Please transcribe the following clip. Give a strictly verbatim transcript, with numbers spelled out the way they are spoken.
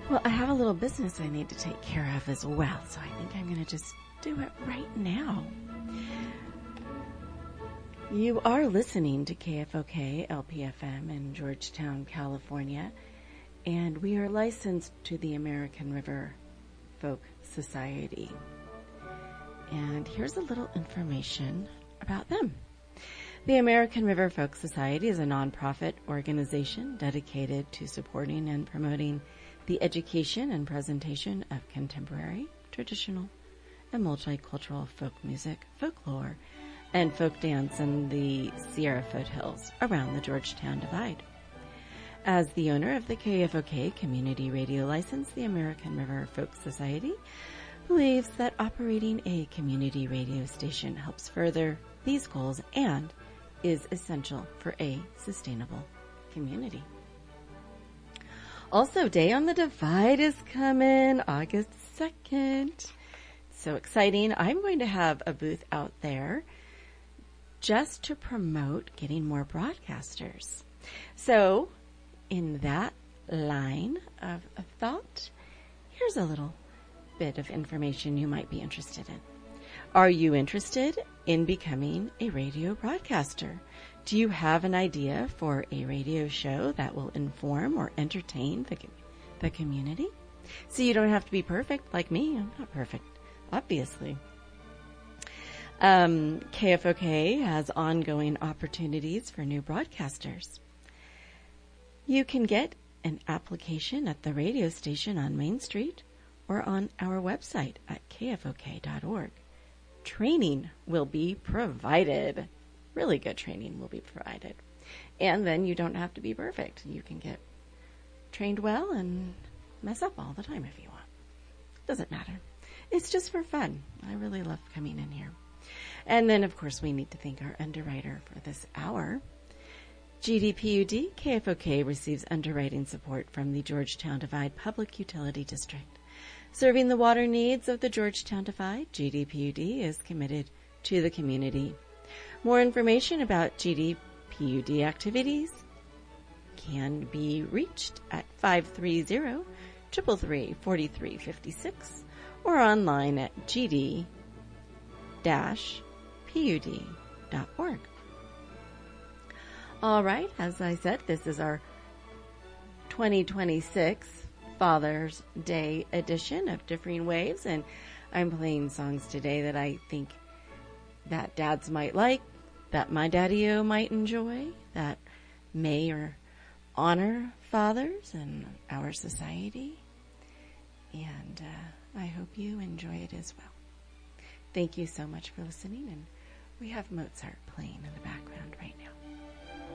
Well, I have a little business I need to take care of as well, so I think I'm going to just do it right now. You are listening to K F O K L P F M in Georgetown, California, and we are licensed to the American River Folk Society. And here's a little information about them. The American River Folk Society is a nonprofit organization dedicated to supporting and promoting the education and presentation of contemporary, traditional, and multicultural folk music, folklore, and folk dance in the Sierra foothills around the Georgetown Divide. As the owner of the K F O K community radio license, the American River Folk Society believes that operating a community radio station helps further these goals and is essential for a sustainable community. Also, Day on the Divide is coming, August second. So exciting. I'm going to have a booth out there just to promote getting more broadcasters. So, in that line of, of thought, here's a little bit of information you might be interested in. Are you interested in becoming a radio broadcaster? Do you have an idea for a radio show that will inform or entertain the, the community? So you don't have to be perfect like me. I'm not perfect, obviously. Um, K F O K has ongoing opportunities for new broadcasters. You can get an application at the radio station on Main Street or on our website at K F O K dot org. Training will be provided. Really good training will be provided. And then you don't have to be perfect. You can get trained well and mess up all the time if you want. Doesn't matter. It's just for fun. I really love coming in here. And then, of course, we need to thank our underwriter for this hour. G D P U D, K F O K receives underwriting support from the Georgetown Divide Public Utility District. Serving the water needs of the Georgetown Divide, G D P U D is committed to the community. More information about G D P U D activities can be reached at five three zero, three three three, four three five six or online at g d dash p u d dot org. All right, as I said, this is our twenty twenty-six Father's Day edition of Differing Waves, and I'm playing songs today that I think that dads might like, that my daddy-o might enjoy, that may or honor fathers in our society, and uh, I hope you enjoy it as well. Thank you so much for listening, and we have Mozart playing in the background.